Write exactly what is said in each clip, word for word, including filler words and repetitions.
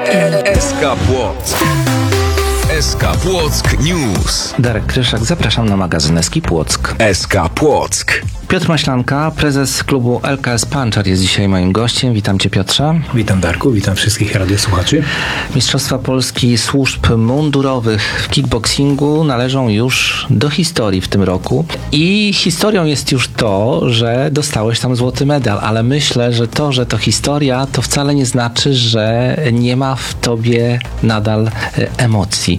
S K Płock. S K Płock News. Darek Kryszak, zapraszam na magazyn S K Płock. S K Płock. Piotr Maślanka, prezes klubu L K S Puncher, jest dzisiaj moim gościem. Witam Cię, Piotrze. Witam, Darku, witam wszystkich radiosłuchaczy. Mistrzostwa Polski służb mundurowych w kickboxingu należą już do historii w tym roku. I historią jest już to, że dostałeś tam złoty medal, ale myślę, że to, że to historia, to wcale nie znaczy, że nie ma w Tobie nadal emocji.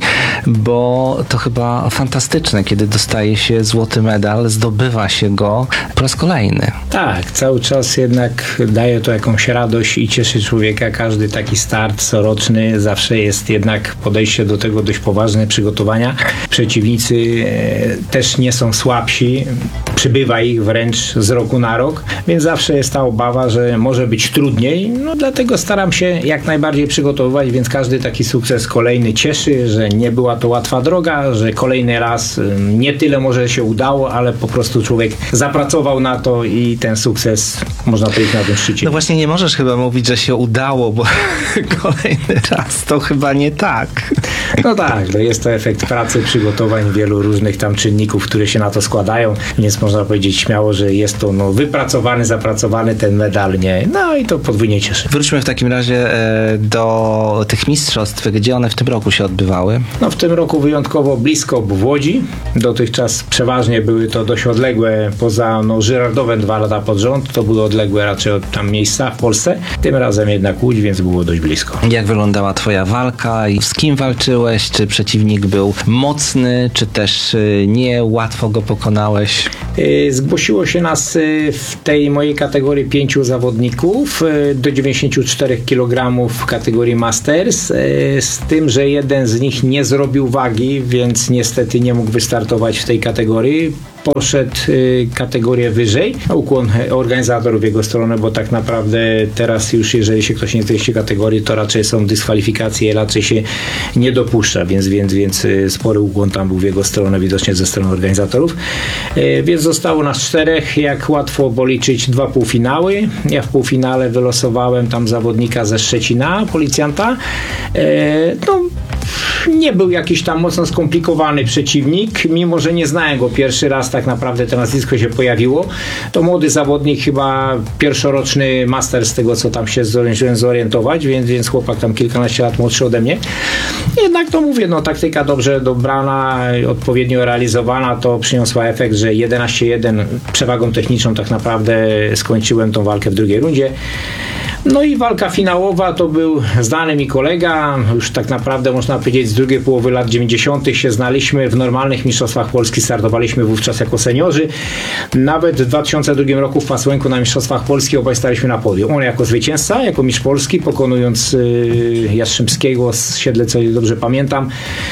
Bo to chyba fantastyczne, kiedy dostaje się złoty medal, zdobywa się go po raz kolejny. Tak, cały czas jednak daje to jakąś radość i cieszy człowieka. Każdy taki start coroczny zawsze jest jednak podejście do tego dość poważne, przygotowania. Przeciwnicy e, też nie są słabsi, przybywa ich wręcz z roku na rok, więc zawsze jest ta obawa, że może być trudniej. No dlatego staram się jak najbardziej przygotowywać, więc każdy taki sukces kolejny cieszy, że nie była to łatwa droga, że kolejny raz nie tyle może się udało, ale po prostu człowiek zapracował na to i ten sukces można powiedzieć na tym szczycie. No właśnie nie możesz chyba mówić, że się udało, bo kolejny raz to chyba nie tak. No tak, to jest to efekt pracy, przygotowań, wielu różnych tam czynników, które się na to składają, więc można powiedzieć śmiało, że jest to no, wypracowany, zapracowany ten medal, nie? No i to podwójnie cieszy. Wróćmy w takim razie e, do tych mistrzostw, gdzie one w tym roku się odbywały. No w tym roku wyjątkowo blisko w Łodzi. Dotychczas przeważnie były to dość odległe, poza no, Żyrardowem dwa lata pod rząd, to były odległe raczej od tam miejsca w Polsce. Tym razem jednak Łódź, więc było dość blisko. Jak wyglądała twoja walka i z kim walczyłeś? Czy przeciwnik był mocny, czy też nie łatwo go pokonałeś? Zgłosiło się nas w tej mojej kategorii pięciu zawodników do dziewięćdziesięciu czterech kilogramów w kategorii Masters, z tym, że jeden z nich nie zrobił wagi, więc niestety nie mógł wystartować w tej kategorii. Poszedł y, kategorię wyżej. Ukłon organizatorów w jego stronę, bo tak naprawdę teraz już jeżeli się ktoś nie zmieści kategorii, to raczej są dyskwalifikacje, raczej się nie dopuszcza, więc, więc, więc y, spory ukłon tam był w jego stronę, widocznie ze strony organizatorów. Y, więc zostało nas czterech, jak łatwo policzyć dwa półfinały. Ja w półfinale wylosowałem tam zawodnika ze Szczecina, policjanta. Y, no nie był jakiś tam mocno skomplikowany przeciwnik, mimo że nie znałem go pierwszy raz, tak naprawdę to nazwisko się pojawiło. To młody zawodnik, chyba pierwszoroczny master z tego, co tam się zdążyłem zorientować, więc, więc chłopak tam kilkanaście lat młodszy ode mnie. Jednak to mówię, no taktyka dobrze dobrana, odpowiednio realizowana, to przyniosła efekt, że jedenaście jeden przewagą techniczną tak naprawdę skończyłem tą walkę w drugiej rundzie. No i walka finałowa to był znany mi kolega, już tak naprawdę można powiedzieć z drugiej połowy lat dziewięćdziesiątych się znaliśmy w normalnych mistrzostwach Polski, startowaliśmy wówczas jako seniorzy. Nawet w dwa tysiące drugim roku w Pasłęku na mistrzostwach Polski obaj staliśmy na podium. On jako zwycięzca, jako mistrz Polski, pokonując yy, Jastrzębskiego z Siedlec, co dobrze pamiętam,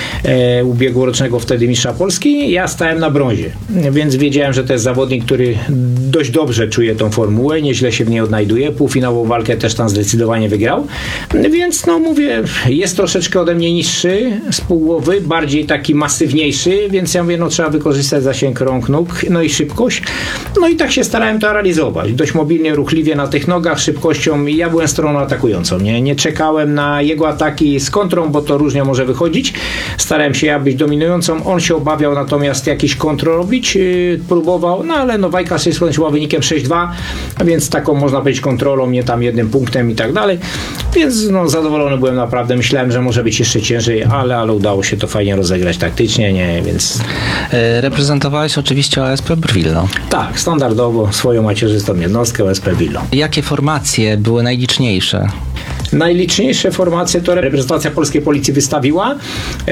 yy, ubiegłorocznego wtedy mistrza Polski. Ja stałem na brązie, więc wiedziałem, że to jest zawodnik, który dość dobrze czuje tą formułę, nieźle się w niej odnajduje. Półfinałową walkę też tam zdecydowanie wygrał, więc no mówię, jest troszeczkę ode mnie niższy z pół głowy, bardziej taki masywniejszy, więc ja mówię, no trzeba wykorzystać zasięg rąk, nóg, no i szybkość. No i tak się starałem to realizować. Dość mobilnie, ruchliwie na tych nogach, szybkością i ja byłem stroną atakującą. Nie, nie czekałem na jego ataki z kontrą, bo to różnie może wychodzić. Starałem się ja być dominującą. On się obawiał natomiast jakiś kontrol robić, yy, próbował, no ale no walka się skończyła wynikiem sześć dwa, a więc taką można powiedzieć kontrolą, nie tam jednym punktem i tak dalej, więc no, zadowolony byłem naprawdę, myślałem, że może być jeszcze ciężej, ale, ale udało się to fajnie rozegrać taktycznie, nie, więc... E, reprezentowałeś oczywiście O S P Brwilno. Tak, standardowo swoją macierzystą jednostkę O S P Brwilno. Jakie formacje były najliczniejsze? Najliczniejsze formacje to reprezentacja polskiej policji wystawiła. E,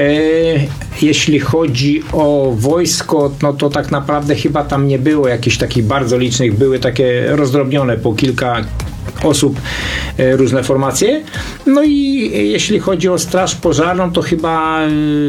jeśli chodzi o wojsko, no to tak naprawdę chyba tam nie było jakichś takich bardzo licznych, były takie rozdrobnione po kilka osób różne formacje. No i jeśli chodzi o Straż Pożarną, to chyba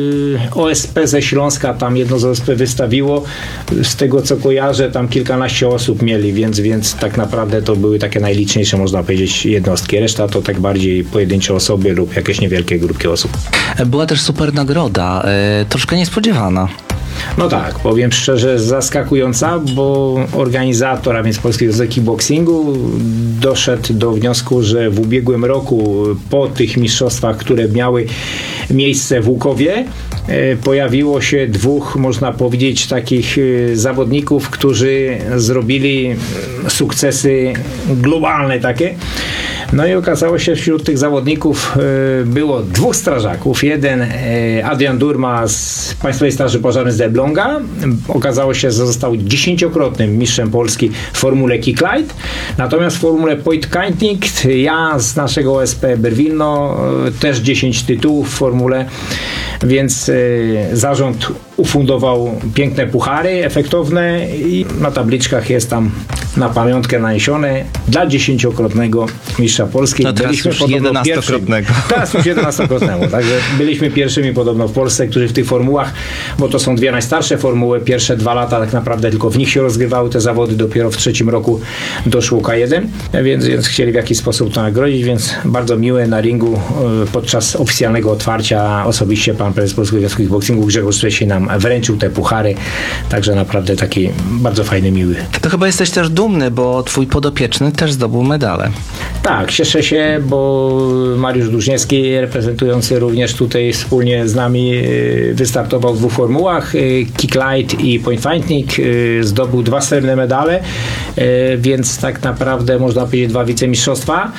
O S P ze Śląska tam jedno z O S P wystawiło. Z tego co kojarzę, tam kilkanaście osób mieli, więc, więc tak naprawdę to były takie najliczniejsze, można powiedzieć, jednostki. Reszta to tak bardziej pojedyncze osoby lub jakieś niewielkie grupki osób. Była też super nagroda, troszkę niespodziewana. No tak, powiem szczerze, zaskakująca, bo organizator, a więc Polskiego Związku Kickboxingu, doszedł do wniosku, że w ubiegłym roku po tych mistrzostwach, które miały miejsce w Łukowie, pojawiło się dwóch, można powiedzieć, takich zawodników, którzy zrobili sukcesy globalne takie. No i okazało się, wśród tych zawodników było dwóch strażaków. Jeden Adrian Durma z Państwowej Straży Pożarnej z Elbląga. Okazało się, że został dziesięciokrotnym mistrzem Polski w formule Kick-Light. Natomiast w formule Point-Counting ja z naszego O S P Berwilno też dziesięć tytułów w formule, więc zarząd ufundował piękne puchary efektowne i na tabliczkach jest tam na pamiątkę naniesione dla dziesięciokrotnego mistrza Polski. No teraz byliśmy już jedenastokrotnego. Teraz już jedenastokrotnego. Także byliśmy pierwszymi podobno w Polsce, którzy w tych formułach, bo to są dwie najstarsze formuły, pierwsze dwa lata tak naprawdę tylko w nich się rozgrywały te zawody, dopiero w trzecim roku doszło K jeden, więc, więc chcieli w jakiś sposób to nagrodzić, więc bardzo miłe na ringu podczas oficjalnego otwarcia osobiście pan prezes Polskiego Związku Kickboxingu Grzegorz Trzeci nam wręczył te puchary, także naprawdę taki bardzo fajny, miły. To chyba jesteś też dumny, bo twój podopieczny też zdobył medale. Tak, cieszę się, bo Mariusz Duszniewski, reprezentujący również tutaj wspólnie z nami, wystartował w dwóch formułach, Kick-Light i Point-Fighting, zdobył dwa srebrne medale, więc tak naprawdę można powiedzieć dwa wicemistrzostwa.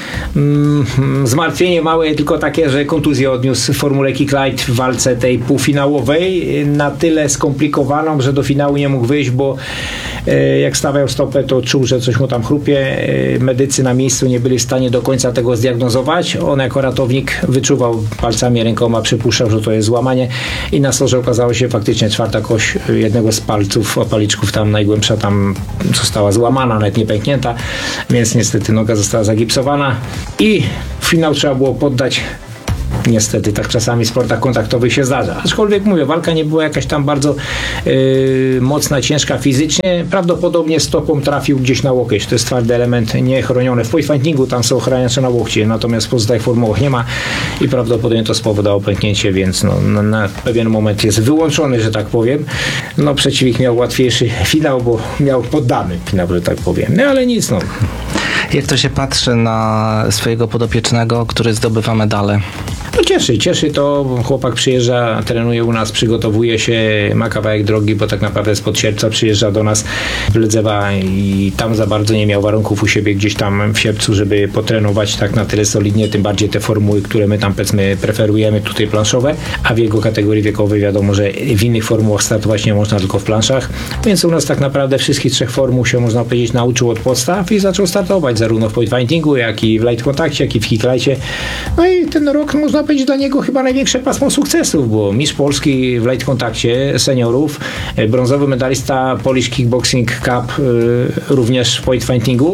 Zmartwienie małe tylko takie, że kontuzję odniósł w formule Kick-Light w walce tej półfinałowej, na tyle skomplikowaną, że do finału nie mógł wyjść, bo jak stawiał stopę, to czuł, że coś mu tam chrupie. Medycy na miejscu nie byli w stanie do końca tego zdiagnozować. On jako ratownik wyczuwał palcami, rękoma, przypuszczał, że to jest złamanie i na sorze okazało się faktycznie czwarta kość jednego z palców, opaliczków tam najgłębsza tam została złamana, nawet nie pęknięta, więc niestety noga została zagipsowana i finał trzeba było poddać. Niestety, tak czasami w sportach kontaktowych się zdarza. Aczkolwiek mówię, walka nie była jakaś tam bardzo yy, mocna, ciężka fizycznie. Prawdopodobnie stopą trafił gdzieś na łokieć. To jest twardy element niechroniony. W point-fightingu tam są ochraniacze na łokcie, natomiast w pozostałych formułach nie ma i prawdopodobnie to spowodowało pęknięcie, więc no, na, na pewien moment jest wyłączony, że tak powiem. No, przeciwnik miał łatwiejszy finał, bo miał poddany finał, że tak powiem. No ale nic, no. Jak to się patrzy na swojego podopiecznego, który zdobywa medale? No cieszy, cieszy to. Chłopak przyjeżdża, trenuje u nas, przygotowuje się, ma kawałek drogi, bo tak naprawdę spod Sierpca przyjeżdża do nas w Ledzewa i tam za bardzo nie miał warunków u siebie gdzieś tam w Sierpcu, żeby potrenować tak na tyle solidnie, tym bardziej te formuły, które my tam powiedzmy preferujemy tutaj planszowe, a w jego kategorii wiekowej wiadomo, że w innych formułach startować nie można, tylko w planszach, więc u nas tak naprawdę wszystkich trzech formuł się, można powiedzieć, nauczył od podstaw i zaczął startować zarówno w point-fightingu, jak i w light kontakcie, jak i w kick-lightie. No i ten rok można powiedzieć dla niego chyba największe pasmo sukcesów, bo mistrz Polski w light kontakcie seniorów, brązowy medalista Polish Kickboxing Cup również w point-fightingu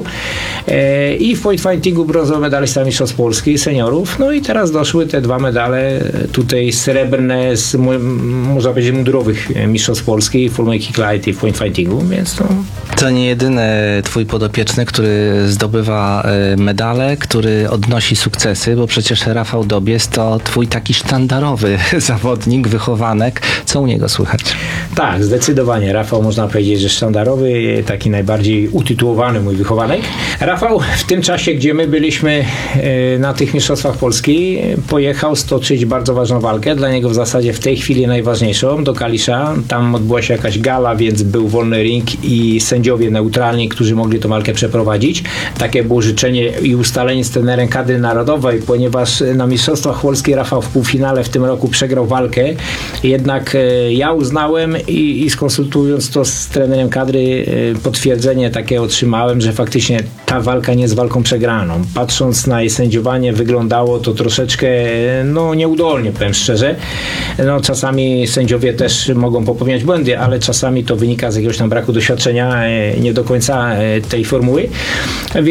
i w point-fightingu brązowy medalista mistrzostw Polski seniorów. No i teraz doszły te dwa medale tutaj srebrne z, można powiedzieć, mundurowych mistrzostw Polski w formule kick-light i w point-fightingu, więc to... To nie jedyny twój podopieczny, który zdobywa medale, który odnosi sukcesy, bo przecież Rafał Dobies to twój taki sztandarowy zawodnik, wychowanek. Co u niego słychać? Tak, zdecydowanie. Rafał, można powiedzieć, że sztandarowy, taki najbardziej utytułowany mój wychowanek. Rafał w tym czasie, gdzie my byliśmy na tych mistrzostwach Polski, pojechał stoczyć bardzo ważną walkę, dla niego w zasadzie w tej chwili najważniejszą, do Kalisza. Tam odbyła się jakaś gala, więc był wolny ring i sędziowie neutralni, którzy mogli tę walkę przeprowadzić. Takie było życzenie i ustalenie z trenerem kadry narodowej, ponieważ na mistrzostwach Polski Rafał w półfinale w tym roku przegrał walkę. Jednak ja uznałem i, i skonsultując to z trenerem kadry, potwierdzenie takie otrzymałem, że faktycznie ta walka nie jest walką przegraną. Patrząc na jej sędziowanie, wyglądało to troszeczkę no nieudolnie, powiem szczerze. No, czasami sędziowie też mogą popełniać błędy, ale czasami to wynika z jakiegoś tam braku doświadczenia, nie do końca tej formuły. Więc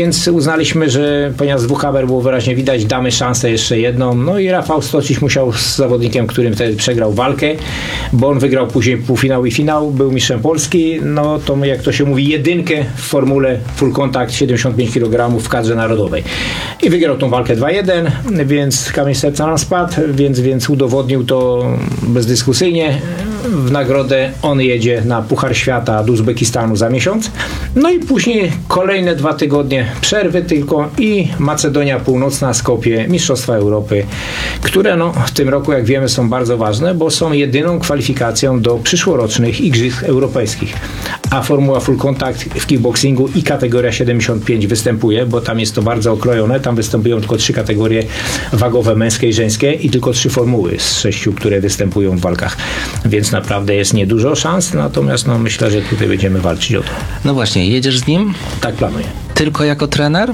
więc uznaliśmy, że ponieważ z dwóch kamer było wyraźnie widać, damy szansę jeszcze jedną. No i Rafał Stociś musiał z zawodnikiem, którym wtedy przegrał walkę, bo on wygrał później półfinał i finał, był mistrzem Polski, no to jak to się mówi, jedynkę w formule full contact siedemdziesiąt pięć kilogramów w kadrze narodowej. I wygrał tą walkę dwa jeden, więc kamień serca nam spadł, więc, więc udowodnił to bezdyskusyjnie. W nagrodę on jedzie na Puchar Świata do Uzbekistanu za miesiąc. No i później kolejne dwa tygodnie przerwy tylko i Macedonia Północna, Skopje, Mistrzostwa Europy, które no, w tym roku, jak wiemy, są bardzo ważne, bo są jedyną kwalifikacją do przyszłorocznych Igrzysk Europejskich. A formuła full contact w kickboxingu i kategoria siedemdziesiąt pięć występuje, bo tam jest to bardzo okrojone. Tam występują tylko trzy kategorie wagowe, męskie i żeńskie i tylko trzy formuły z sześciu, które występują w walkach. Więc naprawdę jest niedużo szans, natomiast no, myślę, że tutaj będziemy walczyć o to. No właśnie, jedziesz z nim? Tak planuję. Tylko jako trener?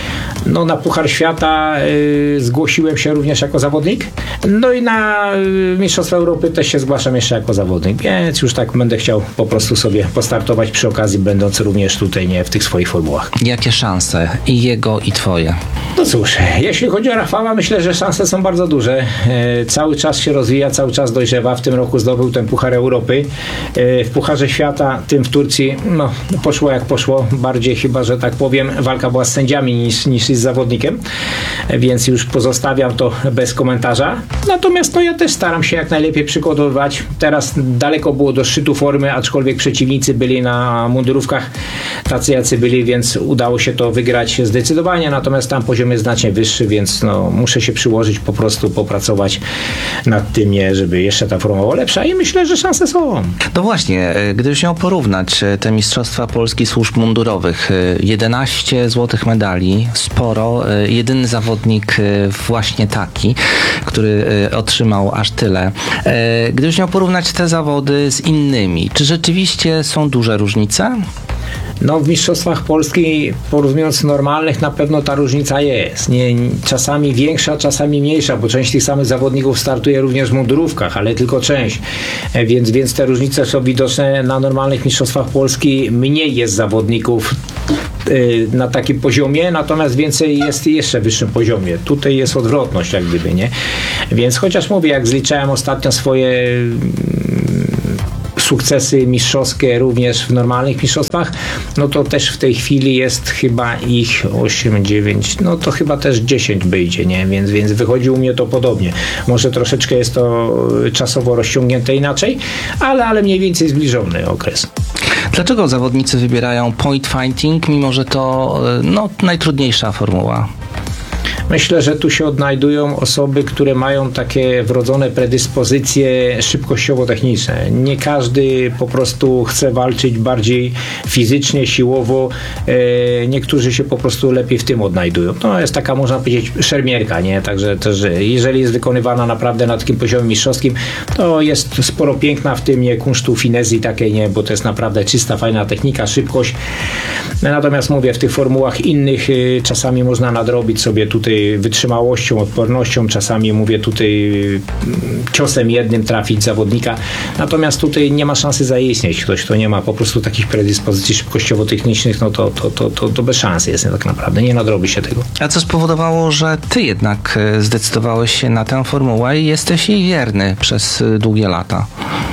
No na Puchar Świata y, zgłosiłem się również jako zawodnik. No i na y, Mistrzostwa Europy też się zgłaszam jeszcze jako zawodnik, więc już tak będę chciał po prostu sobie postartować przy okazji, będąc również tutaj nie w tych swoich formułach. Jakie szanse? I jego, i twoje? No cóż, jeśli chodzi o Rafała, myślę, że szanse są bardzo duże. E, cały czas się rozwija, cały czas dojrzewa. W tym roku zdobył ten Puchar Europy. E, w Pucharze Świata, tym w Turcji, no poszło jak poszło. Bardziej chyba, że tak powiem, walka była z sędziami niż, niż z zawodnikiem, e, więc już pozostawiam to bez komentarza. Natomiast no ja też staram się jak najlepiej przygotowywać. Teraz daleko było do szczytu formy, aczkolwiek przeciwnicy byli na mundurówkach tacy jacy byli, więc udało się to wygrać zdecydowanie. Natomiast tam poziom jest znacznie wyższy, więc no, muszę się przyłożyć, po prostu popracować nad tym, żeby jeszcze ta forma była lepsza i myślę, że szanse są. No właśnie, gdybyś miał porównać te Mistrzostwa Polski Służb Mundurowych, jedenaście złotych medali, sporo, jedyny zawodnik właśnie taki, który otrzymał aż tyle. Gdybyś miał porównać te zawody z innymi, czy rzeczywiście są duże różnice? No w Mistrzostwach Polski, porównując normalnych, na pewno ta różnica jest. Nie, czasami większa, czasami mniejsza, bo część tych samych zawodników startuje również w mundurówkach, ale tylko część. Więc, więc te różnice są widoczne. Na normalnych Mistrzostwach Polski mniej jest zawodników y, na takim poziomie, natomiast więcej jest jeszcze wyższym poziomie. Tutaj jest odwrotność jak gdyby, nie? Więc chociaż mówię, jak zliczałem ostatnio swoje sukcesy mistrzowskie również w normalnych mistrzostwach, no to też w tej chwili jest chyba ich osiem, dziewięć, no to chyba też dziesięć wyjdzie, nie? Więc, więc wychodzi u mnie to podobnie. Może troszeczkę jest to czasowo rozciągnięte inaczej, ale, ale mniej więcej zbliżony okres. Dlaczego zawodnicy wybierają point fighting, mimo że to no, najtrudniejsza formuła? Myślę, że tu się odnajdują osoby, które mają takie wrodzone predyspozycje szybkościowo-techniczne. Nie każdy po prostu chce walczyć bardziej fizycznie, siłowo. E, niektórzy się po prostu lepiej w tym odnajdują. To jest taka, można powiedzieć, szermierka, nie? Także też, jeżeli jest wykonywana naprawdę na takim poziomie mistrzowskim, to jest sporo piękna w tym, nie? Kunsztu, finezji takiej, nie? Bo to jest naprawdę czysta, fajna technika, szybkość. Natomiast mówię, w tych formułach innych y, czasami można nadrobić sobie tutaj wytrzymałością, odpornością, czasami mówię tutaj ciosem jednym trafić zawodnika, natomiast tutaj nie ma szansy zaistnieć. Ktoś, kto nie ma po prostu takich predyspozycji szybkościowo-technicznych, no to, to, to, to, to bez szans jest tak naprawdę, nie nadrobi się tego. A co spowodowało, że ty jednak zdecydowałeś się na tę formułę i jesteś jej wierny przez długie lata?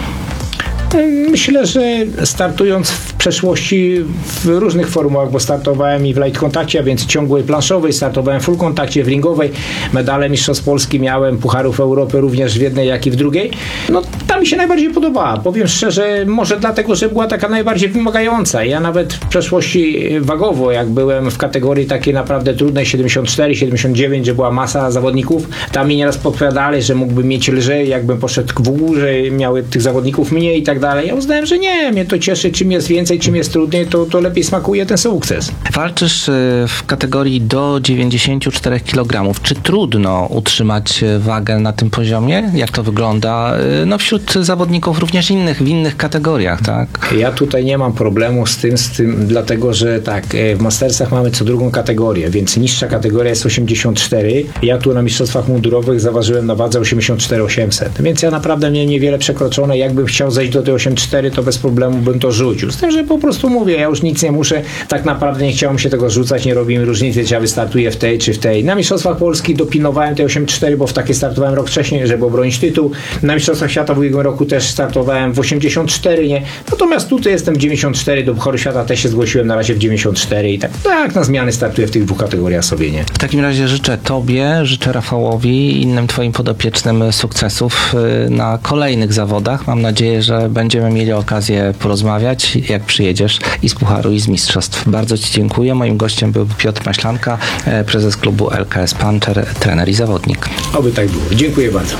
Myślę, że startując w przeszłości w różnych formułach, bo startowałem i w light kontakcie, a więc ciągłej planszowej, startowałem w full kontakcie, w ringowej, medale Mistrzostw Polski miałem, Pucharów Europy również w jednej, jak i w drugiej. No ta mi się najbardziej podobała. Powiem szczerze, może dlatego, że była taka najbardziej wymagająca. Ja nawet w przeszłości wagowo, jak byłem w kategorii takiej naprawdę trudnej, siedemdziesiąt cztery, siedemdziesiąt dziewięć, że była masa zawodników, tam mi nieraz podpowiadali, że mógłbym mieć lżej, jakbym poszedł w górę, że miały tych zawodników mniej i tak dalej. Ja uznałem, że nie, mnie to cieszy, czym jest więcej, czym jest trudniej, to, to lepiej smakuje ten sukces. Walczysz w kategorii do dziewięćdziesięciu czterech kilogramów. Czy trudno utrzymać wagę na tym poziomie? Jak to wygląda no, wśród wśród zawodników również innych, w innych kategoriach, tak? Ja tutaj nie mam problemu z tym, z tym, dlatego że tak, w Mastersach mamy co drugą kategorię, więc niższa kategoria jest osiemdziesiąt cztery. Ja tu na mistrzostwach mundurowych zaważyłem na wadze osiemdziesiąt cztery osiemset, więc ja naprawdę miałem niewiele przekroczone. Jakbym chciał zejść do tej osiemdziesiąt cztery, to bez problemu bym to rzucił. Z tym, że po prostu mówię, ja już nic nie muszę, tak naprawdę nie chciałem się tego rzucać, nie robi mi różnicy, czy ja wystartuję w tej, czy w tej. Na mistrzostwach Polski dopilnowałem tej osiemdziesiąt cztery, bo w takiej startowałem rok wcześniej, żeby obronić tytuł. Na mistrzostwach świata w ubiegłym roku też startowałem w osiemdziesiąt cztery, nie? Natomiast tutaj jestem w dziewięćdziesiąt cztery, do Pucharu Świata też się zgłosiłem na razie w dziewięćdziesiąt cztery i tak, tak na zmiany startuję w tych dwóch kategoriach sobie, nie? W takim razie życzę Tobie, życzę Rafałowi i innym Twoim podopiecznym sukcesów na kolejnych zawodach. Mam nadzieję, że będziemy mieli okazję porozmawiać, jak przyjedziesz i z Pucharu, i z Mistrzostw. Bardzo Ci dziękuję. Moim gościem był Piotr Maślanka, prezes klubu L K S Puncher, trener i zawodnik. Oby tak było. Dziękuję bardzo.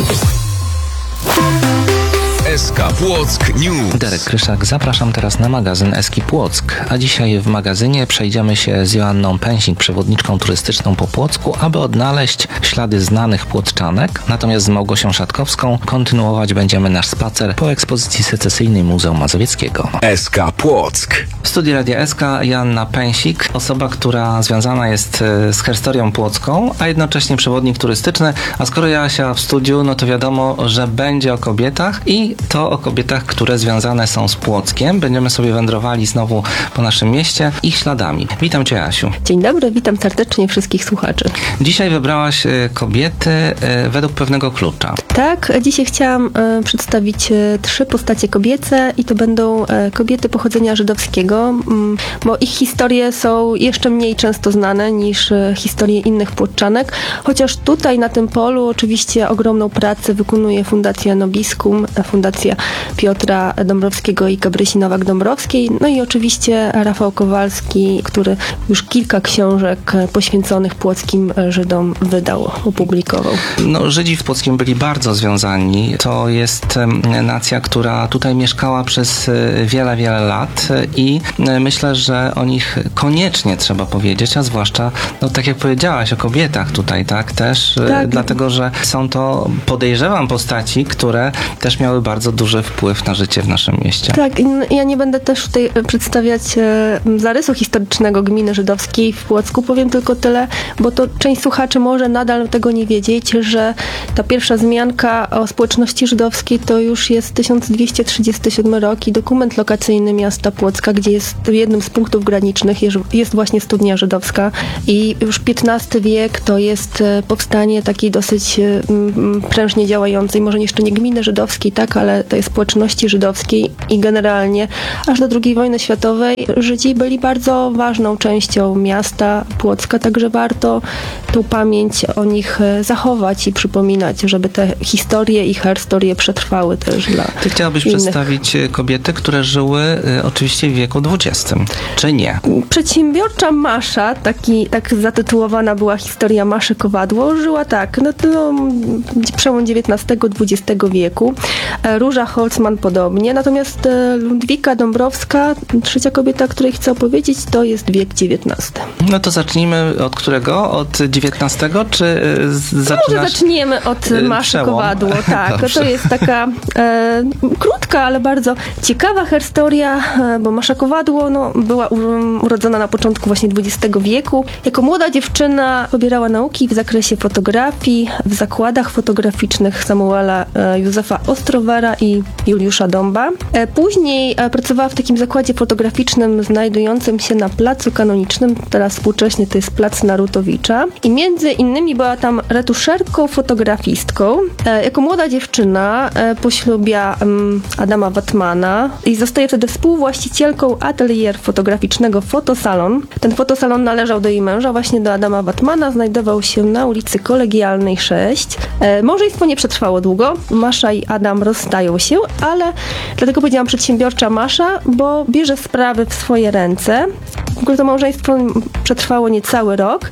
S K Płock News. Derek Kryszak, zapraszam teraz na magazyn Eski Płock, a dzisiaj w magazynie przejdziemy się z Joanną Pęsik, przewodniczką turystyczną po Płocku, aby odnaleźć ślady znanych płocczanek, natomiast z Małgosią Szatkowską kontynuować będziemy nasz spacer po ekspozycji secesyjnej Muzeum Mazowieckiego. S K Płock. W studiu Radia S K Joanna Pęsik, osoba, która związana jest z historią płocką, a jednocześnie przewodnik turystyczny, a skoro Jasia w studiu, no to wiadomo, że będzie o kobietach i to o kobietach, które związane są z Płockiem. Będziemy sobie wędrowali znowu po naszym mieście ich śladami. Witam Cię, Jasiu. Dzień dobry, witam serdecznie wszystkich słuchaczy. Dzisiaj wybrałaś kobiety według pewnego klucza. Tak, dzisiaj chciałam e, przedstawić e, trzy postacie kobiece i to będą e, kobiety pochodzenia żydowskiego, m, bo ich historie są jeszcze mniej często znane niż e, historie innych płoczanek, chociaż tutaj na tym polu oczywiście ogromną pracę wykonuje Fundacja Nobiscum, Fundacja Piotra Dąbrowskiego i Gabrysi Nowak-Dąbrowskiej, no i oczywiście Rafał Kowalski, który już kilka książek poświęconych płockim Żydom wydał, opublikował. No, Żydzi w Płockiem byli bardzo związani. To jest nacja, która tutaj mieszkała przez wiele, wiele lat i myślę, że o nich koniecznie trzeba powiedzieć, a zwłaszcza, no tak jak powiedziałaś, o kobietach tutaj, tak, też, tak. Dlatego, że są to, podejrzewam, postaci, które też miały bardzo duży wpływ na życie w naszym mieście. Tak, ja nie będę też tutaj przedstawiać e, zarysu historycznego gminy żydowskiej w Płocku, powiem tylko tyle, bo to część słuchaczy może nadal tego nie wiedzieć, że ta pierwsza wzmianka o społeczności żydowskiej to już jest tysiąc dwieście trzydziesty siódmy rok i dokument lokacyjny miasta Płocka, gdzie jest jednym z punktów granicznych jest, jest właśnie studnia żydowska i już piętnasty wiek to jest powstanie takiej dosyć m, prężnie działającej, może jeszcze nie gminy żydowskiej, tak, ale tej społeczności żydowskiej i generalnie aż do drugiej wojny światowej Żydzi byli bardzo ważną częścią miasta Płocka, także warto tą pamięć o nich zachować i przypominać, żeby te historie i herstorie przetrwały też dla Ty chciałabyś innych. przedstawić kobiety, które żyły y, oczywiście w wieku dwudziestym, czy nie? Przedsiębiorcza Masza, taki, tak zatytułowana była historia Maszy Kowadło, żyła tak, no to przełom dziewiętnastego dwudziestego wieku. Róża Holzman podobnie, natomiast Ludwika Dąbrowska, trzecia kobieta, o której chcę opowiedzieć, to jest wiek dziewiętnasty. No to zacznijmy od którego? Od dziewiętnastego, czy y, zaczynasz? Może zaczniemy od Maszy Przełom. Kowadło, tak. Dobrze. To jest taka e, krótka, ale bardzo ciekawa herstoria, e, bo Masza Kowadło no, była u, urodzona na początku właśnie dwudziestego wieku. Jako młoda dziewczyna pobierała nauki w zakresie fotografii w zakładach fotograficznych Samuela e, Józefa Ostrowera i Juliusza Dąba. E, później e, pracowała w takim zakładzie fotograficznym znajdującym się na Placu Kanonicznym, teraz współcześnie to jest Plac Narutowicza. I między innymi była tam retuszerką, fotografistką. E, jako młoda dziewczyna e, poślubia um, Adama Watmana i zostaje wtedy współwłaścicielką atelier fotograficznego Fotosalon. Ten fotosalon należał do jej męża, właśnie do Adama Watmana, znajdował się na ulicy Kolegialnej sześć. E, małżeństwo nie przetrwało długo. Masza i Adam rozstają się, ale dlatego powiedziałam przedsiębiorcza Masza, bo bierze sprawy w swoje ręce. W ogóle to małżeństwo przetrwało niecały rok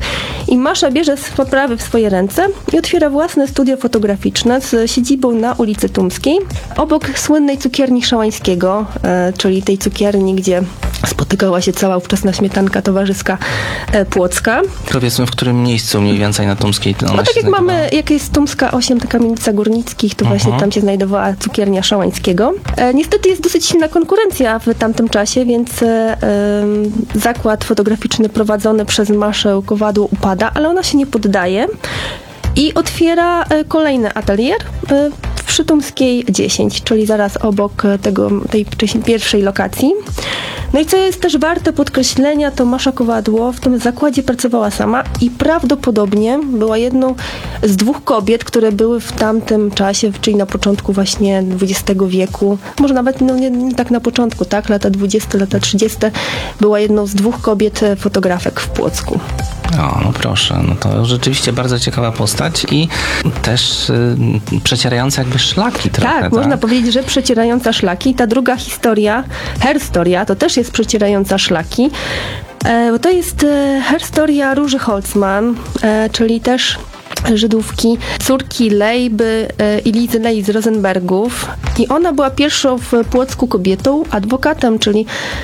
I Masza bierze sprawy w swoje ręce i otwiera własne studio fotograficzne z siedzibą na ulicy Tumskiej, obok słynnej cukierni Szałańskiego, e, czyli tej cukierni, gdzie spotykała się cała ówczesna śmietanka towarzyska e, płocka. Powiedzmy, w którym miejscu mniej więcej na Tumskiej ona No tak się jak znajdowała? mamy, jak jest Tumska osiem, ta kamienica Górnickich, to właśnie tam się znajdowała cukiernia Szałańskiego. E, niestety jest dosyć silna konkurencja w tamtym czasie, więc e, e, zakład fotograficzny prowadzony przez Maszę Kowadło upada, ale ona się nie poddaje i otwiera e, kolejny atelier e, w Przytumskiej dziesięć, czyli zaraz obok tego, tej pierwszej lokacji. No i co jest też warte podkreślenia, to Masza Kowadło w tym zakładzie pracowała sama i prawdopodobnie była jedną z dwóch kobiet, które były w tamtym czasie, czyli na początku właśnie dwudziestego wieku, może nawet no nie, nie tak na początku, tak, lata dwudzieste, lata trzydzieste, była jedną z dwóch kobiet fotografek w Płocku. O, no proszę, no to rzeczywiście bardzo ciekawa postać i też y, przecierająca jakby szlaki trochę, Tak, tak? można powiedzieć, że przecierająca szlaki. Ta druga historia, herstoria, to też jest przecierająca szlaki, e, bo to jest e, herstoria Róży Holzman, e, czyli też Żydówki, córki Lejby e, i Lizy Lej z Rosenbergów. I ona była pierwszą w Płocku kobietą, adwokatem, czyli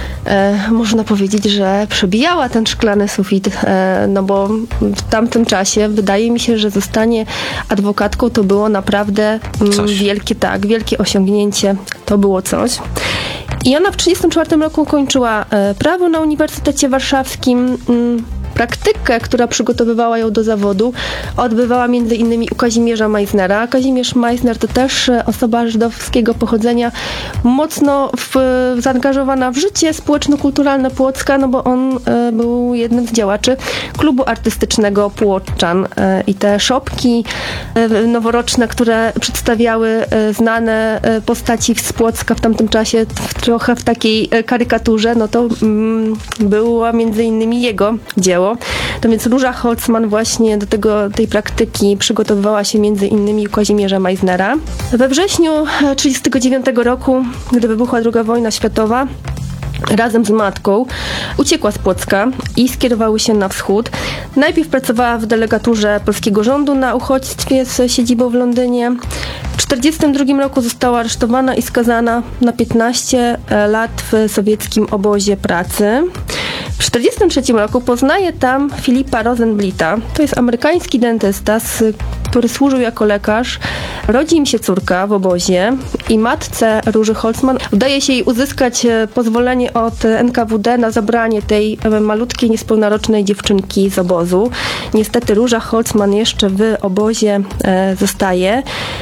e, można powiedzieć, że przebijała ten szklany sufit, e, no bo w tamtym czasie wydaje mi się, że zostanie adwokatką to było naprawdę mm, Coś. wielkie, tak, wielkie osiągnięcie, to było coś. I ona w tysiąc dziewięćset trzydziestym czwartym roku kończyła e, prawo na Uniwersytecie Warszawskim. Mm, Praktykę, która przygotowywała ją do zawodu, odbywała między innymi u Kazimierza Meissnera. Kazimierz Meissner to też osoba żydowskiego pochodzenia, mocno w, zaangażowana w życie społeczno-kulturalne Płocka, no bo on e, był jednym z działaczy klubu artystycznego Płoczczan. E, I te szopki e, noworoczne, które przedstawiały e, znane e, postaci z Płocka w tamtym czasie, w, trochę w takiej e, karykaturze, no to mm, była między innymi jego dzieło. To więc Róża Holzman właśnie do tego, tej praktyki przygotowywała się między innymi u Kazimierza Meissnera. We wrześniu tysiąc dziewięćset trzydziestego dziewiątego roku, gdy wybuchła druga wojna światowa, razem z matką uciekła z Płocka i skierowały się na wschód. Najpierw pracowała w delegaturze polskiego rządu na uchodźstwie z siedzibą w Londynie. W tysiąc dziewięćset czterdziestym drugim roku została aresztowana i skazana na piętnaście lat w sowieckim obozie pracy. W tysiąc dziewięćset czterdziestym trzecim roku poznaje tam Filipa Rosenblita. To jest amerykański dentysta, który służył jako lekarz. Rodzi im się córka w obozie i matce Róży Holzman udaje się jej uzyskać pozwolenie od N K W D na zabranie tej malutkiej, niespełnorocznej dziewczynki z obozu. Niestety Róża Holzman jeszcze w obozie e, zostaje.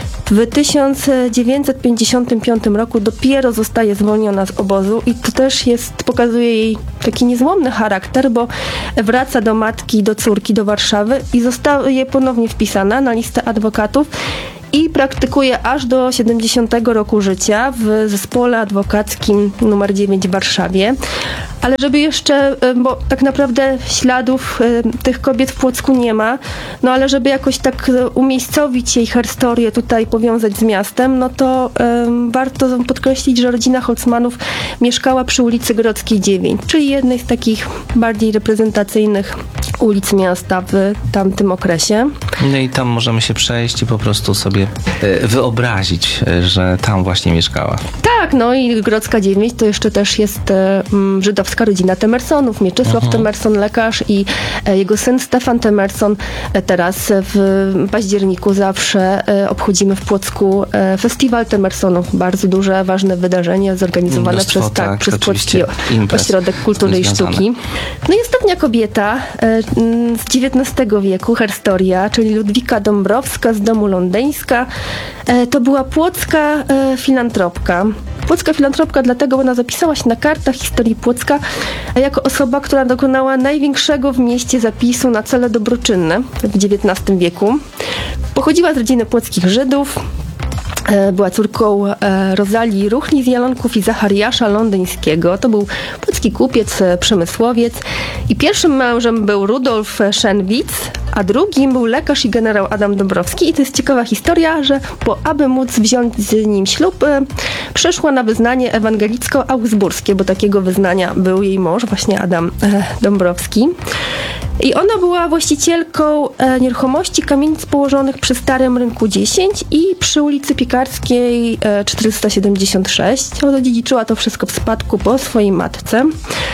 W tysiąc dziewięćset pięćdziesiątym piątym roku dopiero zostaje zwolniona z obozu i to też jest, pokazuje jej taki niezłomny charakter, bo wraca do matki, do córki, do Warszawy i zostaje ponownie wpisana na listę adwokatów i praktykuje aż do siedemdziesiątego roku życia w zespole adwokackim numer dziewięć w Warszawie. Ale żeby jeszcze, bo tak naprawdę śladów tych kobiet w Płocku nie ma, no ale żeby jakoś tak umiejscowić jej historię, tutaj powiązać z miastem, no to um, warto podkreślić, że rodzina Holzmanów mieszkała przy ulicy Grodzkiej dziewięć, czyli jednej z takich bardziej reprezentacyjnych ulic miasta w tamtym okresie. No i tam możemy się przejść i po prostu sobie e, wyobrazić, e, że tam właśnie mieszkała. Tak, no i Grodzka dziewięć to jeszcze też jest e, m, żydowska rodzina Temersonów. Mieczysław mhm. Temerson, lekarz i e, jego syn Stefan Temerson. E, teraz w październiku zawsze e, obchodzimy w Płocku e, festiwal Temersonów. Bardzo duże, ważne wydarzenie zorganizowane Mnóstwo, przez, tak, tak, przez Płocki imprez Ośrodek Kultury i Sztuki. No i ostatnia kobieta e, z dziewiętnastego wieku, herstoria, czyli Ludwika Dąbrowska z domu londyńska. E, to była płocka e, filantropka. Płocka filantropka dlatego, bo ona zapisała się na kartach historii Płocka jako osoba, która dokonała największego w mieście zapisu na cele dobroczynne w dziewiętnastym wieku. Pochodziła z rodziny płockich Żydów. Była córką Rozalii Ruchli z Jalonków i Zachariasza Londyńskiego. To był płocki kupiec, przemysłowiec. I pierwszym mężem był Rudolf Szenwitz, a drugim był lekarz i generał Adam Dąbrowski. I to jest ciekawa historia, że bo aby móc wziąć z nim ślub, przeszła na wyznanie ewangelicko-augsburskie, bo takiego wyznania był jej mąż, właśnie Adam Dąbrowski. I ona była właścicielką e, nieruchomości kamienic położonych przy Starym Rynku dziesięć i przy ulicy Piekarskiej e, czterysta siedemdziesiąt sześć. Odziedziczyła to wszystko w spadku po swojej matce.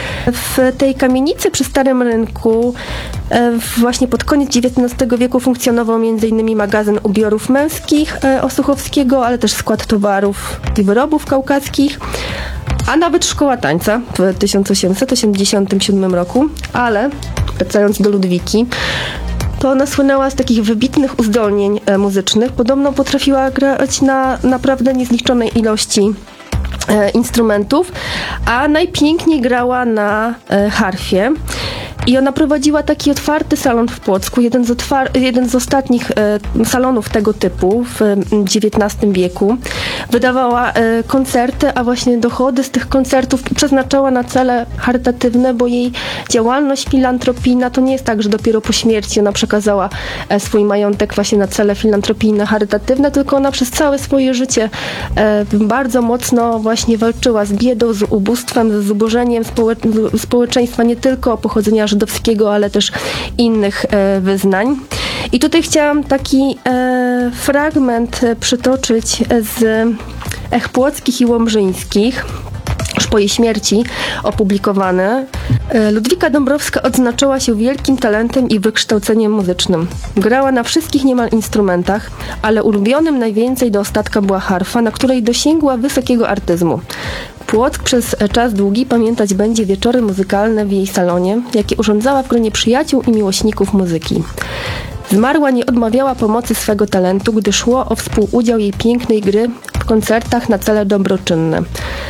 W tej kamienicy przy Starym Rynku e, właśnie pod koniec dziewiętnastego wieku funkcjonował między innymi magazyn ubiorów męskich e, Osuchowskiego, ale też skład towarów i wyrobów kaukaskich, a nawet szkoła tańca w tysiąc osiemset osiemdziesiątym siódmym roku, ale wracając do Ludwiki, to ona słynęła z takich wybitnych uzdolnień e, muzycznych. Podobno potrafiła grać na naprawdę niezliczonej ilości e, instrumentów, a najpiękniej grała na e, harfie. I ona prowadziła taki otwarty salon w Płocku, jeden z, otwar- jeden z ostatnich e, salonów tego typu w dziewiętnastym wieku. Wydawała e, koncerty, a właśnie dochody z tych koncertów przeznaczała na cele charytatywne, bo jej działalność filantropijna to nie jest tak, że dopiero po śmierci ona przekazała e, swój majątek właśnie na cele filantropijne, charytatywne, tylko ona przez całe swoje życie e, bardzo mocno właśnie walczyła z biedą, z ubóstwem, z zubożeniem społecz- społeczeństwa nie tylko pochodzenia żydowskiego, ale też innych e, wyznań. I tutaj chciałam taki e, fragment przytoczyć z Ech Płockich i Łomżyńskich, już po jej śmierci opublikowany. Ludwika Dąbrowska odznaczyła się wielkim talentem i wykształceniem muzycznym. Grała na wszystkich niemal instrumentach, ale ulubionym najwięcej do ostatka była harfa, na której dosięgła wysokiego artyzmu. Płock przez czas długi pamiętać będzie wieczory muzykalne w jej salonie, jakie urządzała w gronie przyjaciół i miłośników muzyki. Zmarła nie odmawiała pomocy swego talentu, gdy szło o współudział jej pięknej gry w koncertach na cele dobroczynne.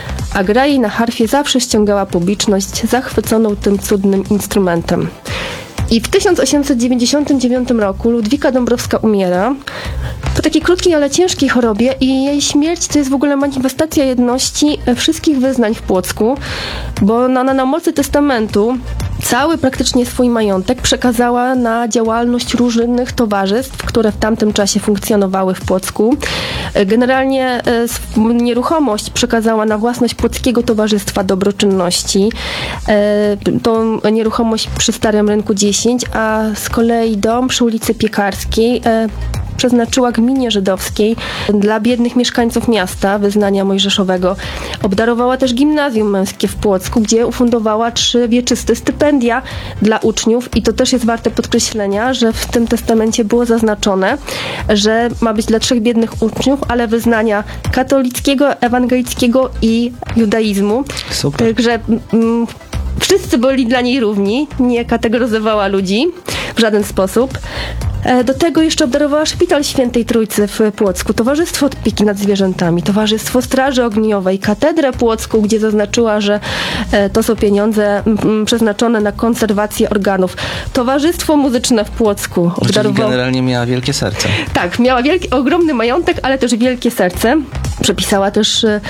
A gra jej na harfie zawsze ściągała publiczność zachwyconą tym cudnym instrumentem. I w tysiąc osiemset dziewięćdziesiątym dziewiątym roku Ludwika Dąbrowska umiera po takiej krótkiej, ale ciężkiej chorobie i jej śmierć to jest w ogóle manifestacja jedności wszystkich wyznań w Płocku, bo ona na mocy testamentu cały praktycznie swój majątek przekazała na działalność różnych towarzystw, które w tamtym czasie funkcjonowały w Płocku. Generalnie nieruchomość przekazała na własność Płockiego Towarzystwa Dobroczynności. Tą nieruchomość przy Starym Rynku dziesięć, a z kolei dom przy ulicy Piekarskiej przeznaczyła gminie żydowskiej dla biednych mieszkańców miasta wyznania mojżeszowego. Obdarowała też gimnazjum męskie w Płocku, gdzie ufundowała trzy wieczyste stypendia dla uczniów i to też jest warte podkreślenia, że w tym testamencie było zaznaczone, że ma być dla trzech biednych uczniów, ale wyznania katolickiego, ewangelickiego i judaizmu. Super. Także mm, wszyscy byli dla niej równi, nie kategoryzowała ludzi w żaden sposób. Do tego jeszcze obdarowała Szpital Świętej Trójcy w Płocku, Towarzystwo Opieki nad Zwierzętami, Towarzystwo Straży Ogniowej, Katedrę Płocką, gdzie zaznaczyła, że to są pieniądze przeznaczone na konserwację organów. Towarzystwo Muzyczne w Płocku obdarowała... Czyli generalnie miała wielkie serce. Tak, miała wielki, ogromny majątek, ale też wielkie serce. Przepisała też e,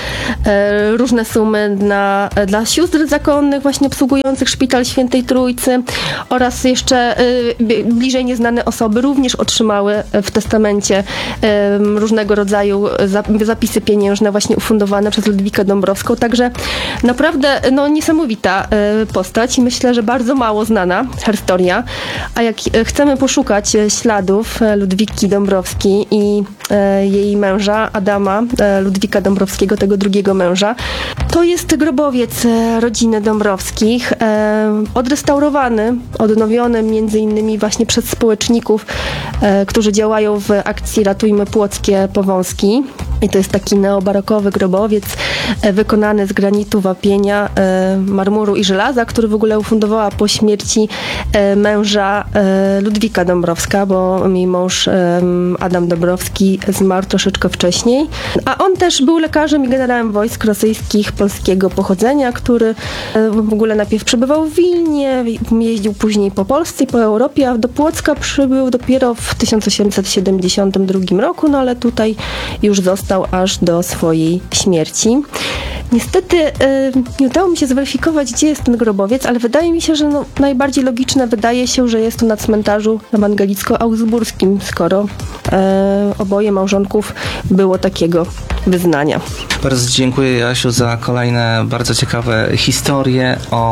różne sumy na, dla sióstr zakonnych, właśnie obsługujących Szpital Świętej Trójcy oraz jeszcze e, bliżej nieznane osoby również otrzymały w testamencie e, różnego rodzaju zapisy pieniężne właśnie ufundowane przez Ludwikę Dąbrowską. Także naprawdę no, niesamowita e, postać i myślę, że bardzo mało znana historia. A jak chcemy poszukać śladów Ludwiki Dąbrowskiej i e, jej męża Adama e, Ludwika Dąbrowskiego, tego drugiego męża, to jest grobowiec rodziny Dąbrowskich, e, odrestaurowany, odnowiony między innymi właśnie przez społeczników, e, którzy działają w akcji Ratujmy Płockie Powązki. I to jest taki neobarokowy grobowiec e, wykonany z granitu, wapienia, e, marmuru i żelaza, który w ogóle ufundowała po śmierci e, męża e, Ludwika Dąbrowska, bo jej mąż e, Adam Dąbrowski zmarł troszeczkę wcześniej. A on też był lekarzem i generałem wojsk rosyjskich polskiego pochodzenia, który e, w ogóle najpierw przebywał w Wilnie, jeździł później po Polsce i po Europie, a do Płocka przybył dopiero w tysiąc osiemset siedemdziesiątym drugim roku, no ale tutaj już został aż do swojej śmierci. Niestety yy, nie udało mi się zweryfikować, gdzie jest ten grobowiec, ale wydaje mi się, że no, najbardziej logiczne wydaje się, że jest to na cmentarzu ewangelicko-augsburskim, skoro yy, oboje małżonków było takiego wyznania. Bardzo dziękuję, Jasiu, za kolejne bardzo ciekawe historie o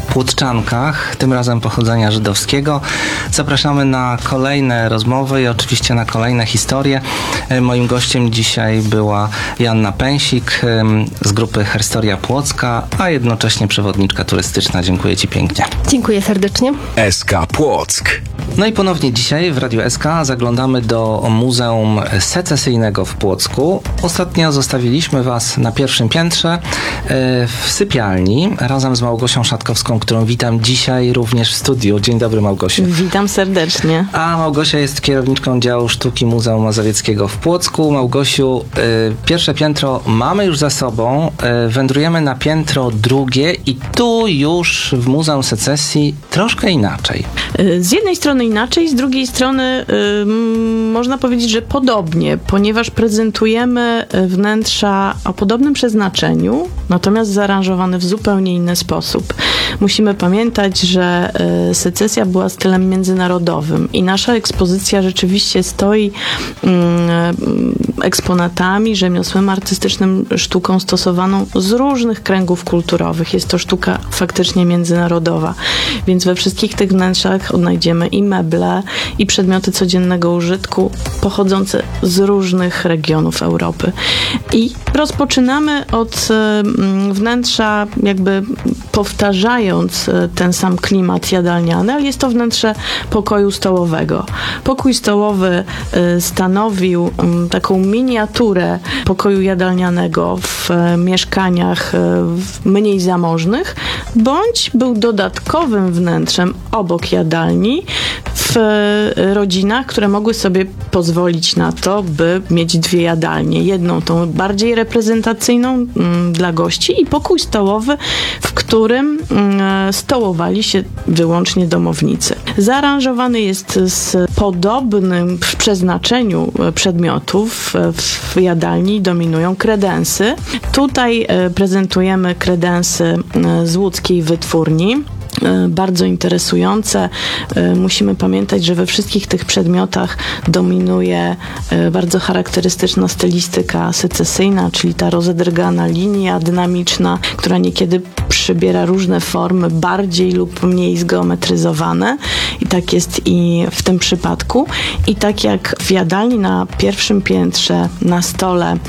Płotczankach, tym razem pochodzenia żydowskiego. Zapraszamy na kolejne rozmowy i oczywiście na kolejne historie. Moim gościem dzisiaj była Joanna Pęsik z grupy Herstoria Płocka, a jednocześnie przewodniczka turystyczna. Dziękuję Ci pięknie. Dziękuję serdecznie. S K Płock. No i ponownie dzisiaj w Radiu S K zaglądamy do Muzeum Secesyjnego w Płocku. Ostatnio zostawiliśmy Was na pierwszym piętrze w sypialni razem z Małgosią Szatkowską, którą witam dzisiaj również w studiu. Dzień dobry, Małgosiu. Witam serdecznie. A Małgosia jest kierowniczką działu sztuki Muzeum Mazowieckiego w Płocku. Małgosiu, pierwsze piętro mamy już za sobą. Wędrujemy na piętro drugie i tu już w Muzeum Secesji troszkę inaczej. Z jednej strony inaczej, z drugiej strony yy, można powiedzieć, że podobnie, ponieważ prezentujemy wnętrza o podobnym przeznaczeniu, natomiast zaaranżowane w zupełnie inny sposób. Musimy pamiętać, że y, secesja była stylem międzynarodowym i nasza ekspozycja rzeczywiście stoi y, y, eksponatami, rzemiosłem artystycznym, sztuką stosowaną z różnych kręgów kulturowych. Jest to sztuka faktycznie międzynarodowa, więc we wszystkich tych wnętrzach odnajdziemy i meble, i przedmioty codziennego użytku pochodzące z różnych regionów Europy. I rozpoczynamy od y, wnętrza jakby powtarzając ten sam klimat jadalniany, ale jest to wnętrze pokoju stołowego. Pokój stołowy stanowił taką miniaturę pokoju jadalnianego w mieszkaniach mniej zamożnych, bądź był dodatkowym wnętrzem obok jadalni w rodzinach, które mogły sobie pozwolić na to, by mieć dwie jadalnie. Jedną tą bardziej reprezentacyjną dla gości i pokój stołowy, w którym stołowali się wyłącznie domownicy. Zaaranżowany jest z podobnym w przeznaczeniu przedmiotów. W jadalni dominują kredensy. Tutaj prezentujemy kredensy z łódzkiej wytwórni. Bardzo interesujące. Musimy pamiętać, że we wszystkich tych przedmiotach dominuje bardzo charakterystyczna stylistyka secesyjna, czyli ta rozedrgana linia dynamiczna, która niekiedy przybiera różne formy, bardziej lub mniej zgeometryzowane. I tak jest i w tym przypadku. I tak jak w jadalni na pierwszym piętrze na stole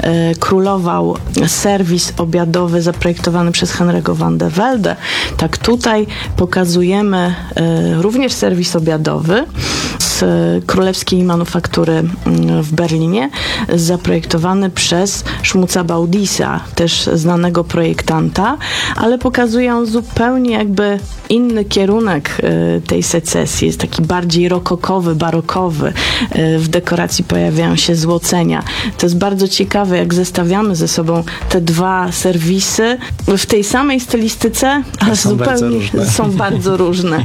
królował serwis obiadowy zaprojektowany przez Henry'ego van de Velde, tak tutaj pokazujemy y, również serwis obiadowy z królewskiej manufaktury w Berlinie, zaprojektowany przez Szmuca Baudisa, też znanego projektanta, ale pokazuje on zupełnie jakby inny kierunek y, tej secesji. Jest taki bardziej rokokowy, barokowy. Y, w dekoracji pojawiają się złocenia. To jest bardzo ciekawe, jak zestawiamy ze sobą te dwa serwisy w tej samej stylistyce, ale są zupełnie bardzo różne. są bardzo różne.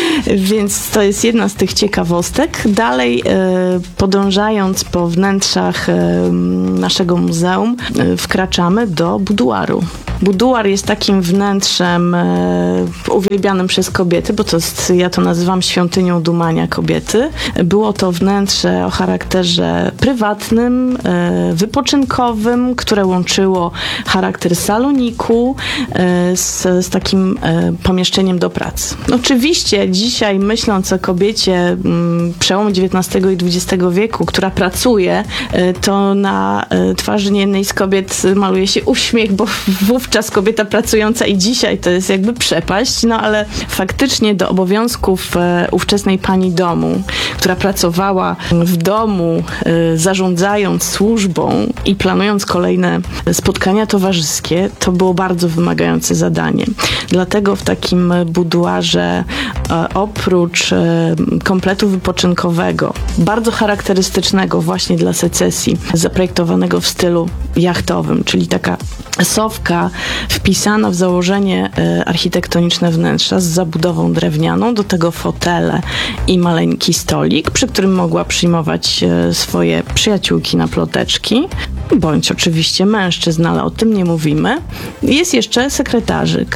Więc to jest jedna z tych ciekawostek. Dalej y, podążając po wnętrzach y, naszego muzeum, y, wkraczamy do buduaru. Buduar jest takim wnętrzem e, uwielbianym przez kobiety, bo to jest, ja to nazywam świątynią dumania kobiety. Było to wnętrze o charakterze prywatnym, e, wypoczynkowym, które łączyło charakter saloniku e, z, z takim e, pomieszczeniem do pracy. Oczywiście dzisiaj, myśląc o kobiecie m, przełomu dziewiętnastego i dwudziestego wieku, która pracuje, e, to na e, twarzy niejednej z kobiet maluje się uśmiech, bo wówczas kobieta pracująca i dzisiaj to jest jakby przepaść, no ale faktycznie do obowiązków e, ówczesnej pani domu, która pracowała w domu, e, zarządzając służbą i planując kolejne spotkania towarzyskie, to było bardzo wymagające zadanie. Dlatego w takim buduarze e, oprócz e, kompletu wypoczynkowego, bardzo charakterystycznego właśnie dla secesji, zaprojektowanego w stylu jachtowym, czyli taka sofka wpisana w założenie e, architektoniczne wnętrza z zabudową drewnianą, do tego fotele i maleńki stolik, przy którym mogła przyjmować e, swoje przyjaciółki na ploteczki, bądź oczywiście mężczyzn, ale o tym nie mówimy. Jest jeszcze sekretarzyk.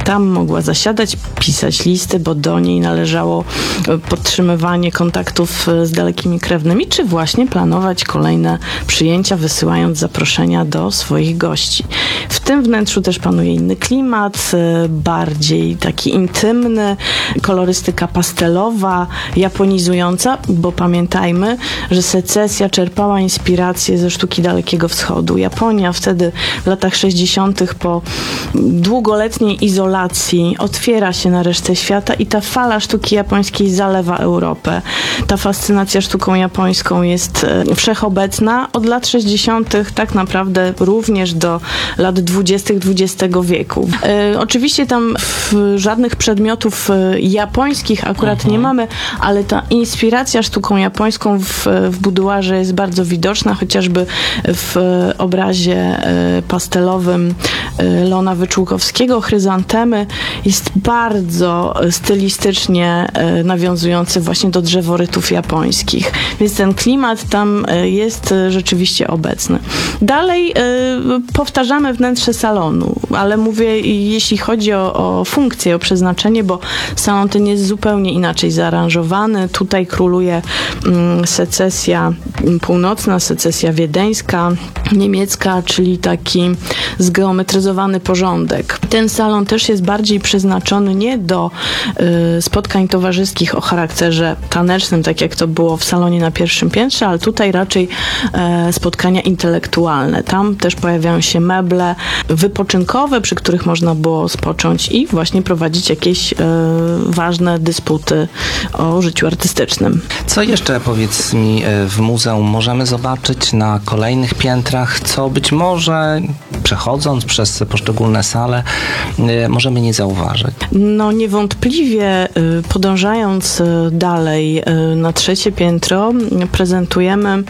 tam mogła zasiadać, pisać listy, bo do niej należało podtrzymywanie kontaktów z dalekimi krewnymi, czy właśnie planować kolejne przyjęcia, wysyłając zaproszenia do swoich gości. W tym wnętrzu też panuje inny klimat, bardziej taki intymny, kolorystyka pastelowa, japonizująca, bo pamiętajmy, że secesja czerpała inspirację ze sztuki Dalekiego Wschodu. Japonia wtedy w latach sześćdziesiątych po długoletniej izolacji otwiera się na resztę świata i ta fala sztuki japońskiej zalewa Europę. Ta fascynacja sztuką japońską jest wszechobecna od lat sześćdziesiątych tak naprawdę również do lat dwudziestych dwudziestego wieku. E, oczywiście tam w, żadnych przedmiotów japońskich akurat uh-huh. nie mamy, ale ta inspiracja sztuką japońską w, w buduarze jest bardzo widoczna, chociażby w obrazie e, pastelowym e, Leona Wyczółkowskiego, Chryzantemy, jest bardzo stylistycznie e, nawiązujący właśnie do drzeworytów japońskich. Więc ten klimat tam e, jest e, rzeczywiście obecny. Dalej e, powtarzamy wnętrze salonu, ale mówię, jeśli chodzi o, o funkcję, o przeznaczenie, bo salon ten jest zupełnie inaczej zaaranżowany. Tutaj króluje mm, secesja północna, secesja wiedeńska, niemiecka, czyli taki zgeometryzowany porządek. Ten salon też jest bardziej przeznaczony nie do y, spotkań towarzyskich o charakterze tanecznym, tak jak to było w salonie na pierwszym piętrze, ale tutaj raczej y, spotkania intelektualne. Tam też pojawiają się meble wypoczynkowe, przy których można było spocząć i właśnie prowadzić jakieś y, ważne dysputy o życiu artystycznym. Co jeszcze, powiedz mi, w muzeum możemy zobaczyć na kolejnych piętrach, co być może przechodząc przez poszczególne sale możemy nie zauważyć? No niewątpliwie podążając dalej na trzecie piętro prezentujemy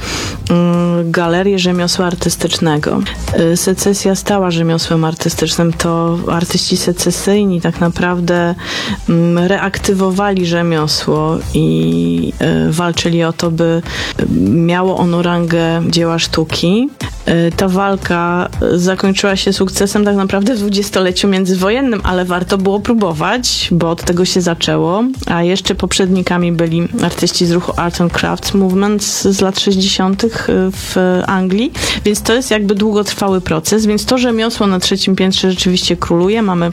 galerię rzemiosła artystycznego. Secesja stała rzemiosłem artystycznym. To artyści secesyjni tak naprawdę reaktywowali rzemiosło i walczyli o to, by miało ono rangę dzieła sztuki. Ta walka zakończyła się sukcesem tak naprawdę w dwudziestoleciu międzywojennym, ale warto było próbować, bo od tego się zaczęło, a jeszcze poprzednikami byli artyści z ruchu Art and Crafts Movement z lat sześćdziesiątych w Anglii, więc to jest jakby długotrwały proces, więc to rzemiosło na trzecim piętrze rzeczywiście króluje. Mamy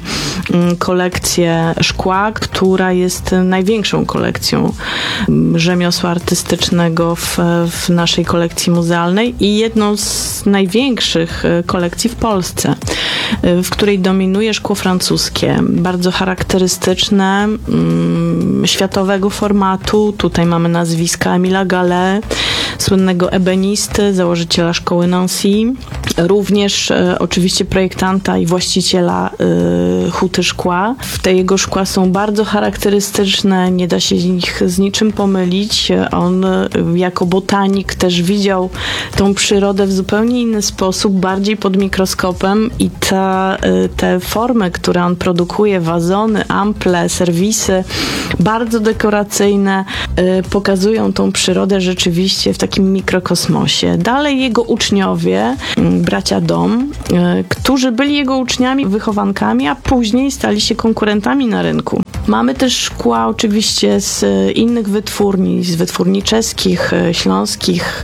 kolekcję szkła, która jest największą kolekcją rzemiosła artystycznego w, w naszej kolekcji muzealnej i jedną z największych kolekcji w Polsce, w której dominuje szkło francuskie, bardzo charakterystyczne, mm, światowego formatu. Tutaj mamy nazwiska Emila Gallet, słynnego ebenisty, założyciela szkoły Nancy, również e, oczywiście projektanta i właściciela e, huty szkła. Te jego szkła są bardzo charakterystyczne, nie da się ich z niczym pomylić. On e, jako botanik też widział tą przyrodę w zupełnie inny sposób, bardziej pod mikroskopem i ta, e, te formy, które on produkuje, wazony, ample, serwisy, bardzo dekoracyjne, e, pokazują tą przyrodę rzeczywiście w takim mikrokosmosie. Dalej jego uczniowie, bracia Dom, którzy byli jego uczniami, wychowankami, a później stali się konkurentami na rynku. Mamy też szkła oczywiście z innych wytwórni, z wytwórni czeskich, śląskich,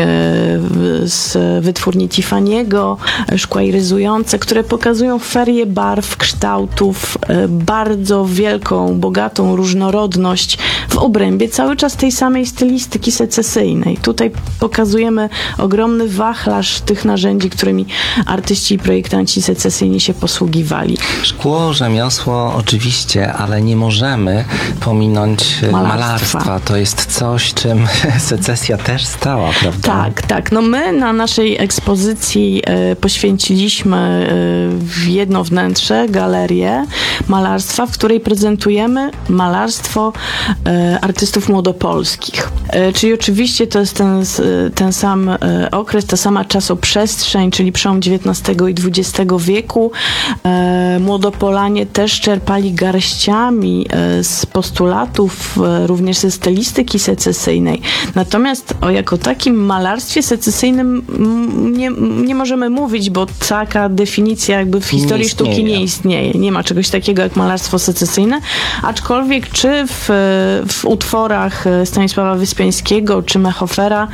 z wytwórni Tiffany'ego, szkła iryzujące, które pokazują ferię barw, kształtów, bardzo wielką, bogatą różnorodność w obrębie cały czas tej samej stylistyki secesyjnej. Tutaj pokazujemy ogromny wachlarz tych narzędzi, którymi artyści i projektanci secesyjni się posługiwali. Szkło, rzemiosło oczywiście, ale nie możemy pominąć malarstwa. malarstwa. To jest coś, czym secesja też stała, prawda? Tak, tak. No my na naszej ekspozycji e, poświęciliśmy e, jedno wnętrze, galerię malarstwa, w której prezentujemy malarstwo e, artystów młodopolskich. E, czyli oczywiście to jest ten, ten sam e, okres, ta sama czasoprzestrzeń, czyli przełom dziewiętnastego i dwudziestego wieku. E, młodopolanie też czerpali garściami elementami e, z postulatów, e, również ze stylistyki secesyjnej. Natomiast o jako takim malarstwie secesyjnym m, nie, nie możemy mówić, bo taka definicja jakby w historii nie sztuki nie istnieje. Nie ma czegoś takiego jak malarstwo secesyjne, aczkolwiek czy w, w utworach Stanisława Wyspiańskiego czy Mechofera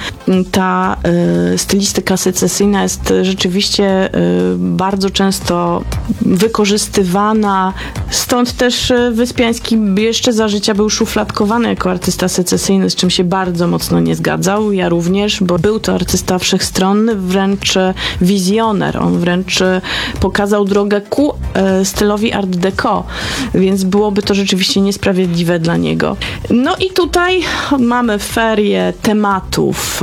ta y, stylistyka secesyjna jest rzeczywiście y, bardzo często wykorzystywana. Stąd też Wyspiański jeszcze za życia był szufladkowany jako artysta secesyjny, z czym się bardzo mocno nie zgadzał. Ja również, bo był to artysta wszechstronny, wręcz wizjoner. On wręcz pokazał drogę ku y, stylowi art deco, więc byłoby to rzeczywiście niesprawiedliwe dla niego. No i tutaj mamy ferię tematów,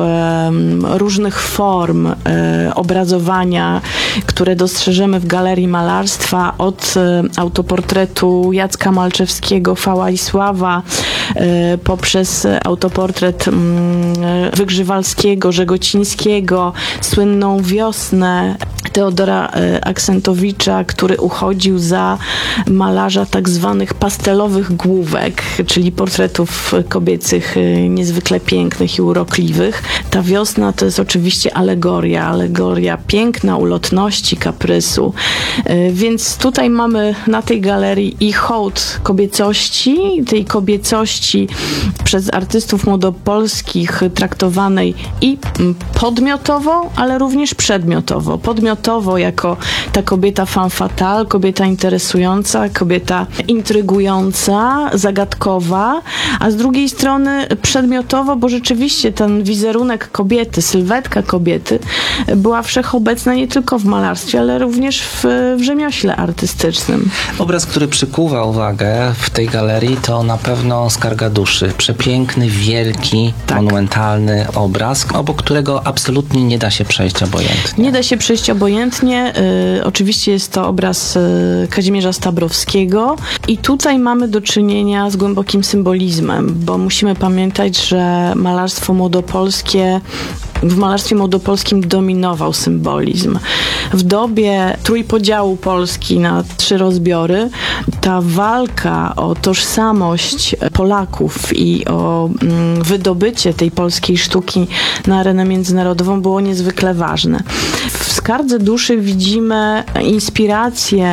e, różnych form e, obrazowania, które dostrzeżemy w Galerii Malarstwa, od e, autoportretu Jacka Malczewskiego, Fała i Sława, e, poprzez autoportret m, Wygrzywalskiego, Żegocińskiego, słynną Wiosnę Teodora e, Aksentowicza, który uchodził za malarza tak zwanych pastelowych główek, czyli portretów kobiecych e, niezwykle pięknych i urokliwych. Ta wiosna to jest oczywiście alegoria, alegoria piękna, ulotności, kaprysu. E, więc tutaj mamy na tej galerii i hołd kobiecości, tej kobiecości przez artystów młodopolskich traktowanej i podmiotowo, ale również przedmiotowo. Podmiotowo jako ta kobieta femme fatale, kobieta interesująca, kobieta intrygująca, zagadkowa, a z drugiej strony przedmiotowo, bo rzeczywiście ten wizerunek kobiety, sylwetka kobiety była wszechobecna nie tylko w malarstwie, ale również w, w rzemiośle artystycznym. Obraz, który przykuwa uwagę w tej galerii, to na pewno Skarga duszy. Przepiękny, wielki, Tak. monumentalny obraz, obok którego absolutnie nie da się przejść obojętnie. Nie da się przejść obojętnie. Y, oczywiście jest to obraz y, Kazimierza Stabrowskiego i tutaj mamy do czynienia z głębokim symbolizmem, bo musimy pamiętać, że malarstwo młodopolskie w malarstwie młodopolskim dominował symbolizm. W dobie trójpodziału Polski na trzy rozbiory ta walka o tożsamość Polaków i o mm, wydobycie tej polskiej sztuki na arenę międzynarodową było niezwykle ważne. W Skardze duszy widzimy inspirację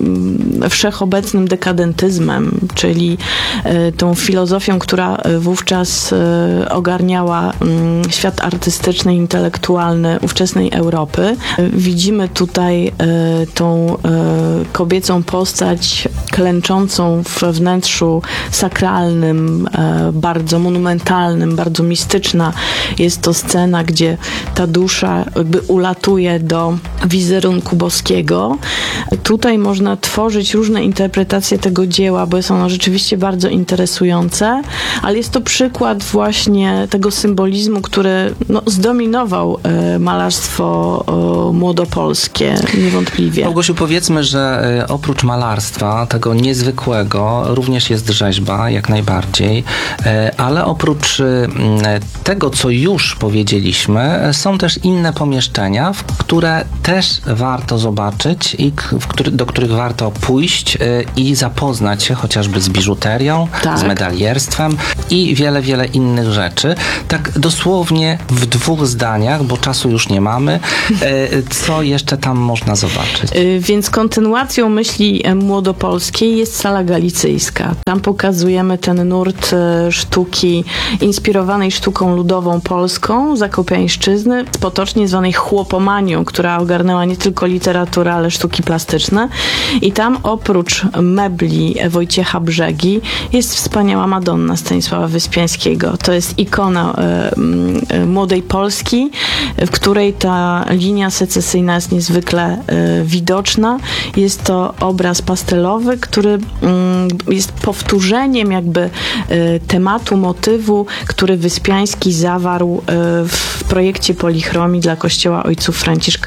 mm, wszechobecnym dekadentyzmem, czyli y, tą filozofią, która wówczas y, ogarniała y, świat artystyczny, intelektualny ówczesnej Europy. Widzimy tutaj y, tą y, kobiecą postać klęczącą w wnętrzu sakralnym, y, bardzo monumentalnym, bardzo mistyczna. Jest to scena, gdzie ta dusza jakby ulatuje do wizerunku boskiego. Tutaj można tworzyć różne interpretacje tego dzieła, bo jest ono rzeczywiście bardzo interesujące, ale jest to przykład właśnie tego symbolizmu, który no, zdominował e, malarstwo e, młodopolskie, niewątpliwie. Małgosiu, powiedzmy, że e, oprócz malarstwa, tego niezwykłego, również jest rzeźba, jak najbardziej, e, ale oprócz e, tego, co już powiedzieliśmy, e, są też inne pomieszczenia, w które też warto zobaczyć i k- w który, do których warto pójść e, i zapoznać się chociażby z biżuterią, Tak. z medalierstwem i wiele, wiele innych rzeczy. Tak dosłownie w dwóch zdaniach, bo czasu już nie mamy, e, co jeszcze tam można zobaczyć? Y, Więc kontynuacją myśli e, młodopolskiej jest sala galicyjska. Tam pokazujemy ten nurt e, sztuki inspirowanej sztuką ludową polską, zakopiańszczyzny, potocznie zwanej chłopomanią, która ogarnęła nie tylko literaturę, ale sztuki plastyczne. I tam oprócz mebli Wojciecha Brzegi jest wspaniała Madonna Stanisława Wyspiańskiego. To jest ikona e, e, młodej Polski, w której ta linia secesyjna jest niezwykle e, widoczna. Jest to obraz pastelowy, który mm, jest powtórzeniem jakby e, tematu, motywu, który Wyspiański zawarł e, w projekcie polichromii dla Kościoła Ojców Franciszkanów w